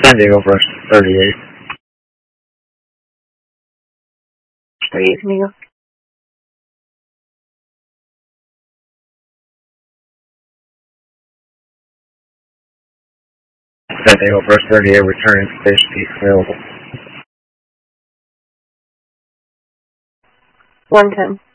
San Diego First 38. 38 San Diego. San Diego First 38, returning station peak available. 110.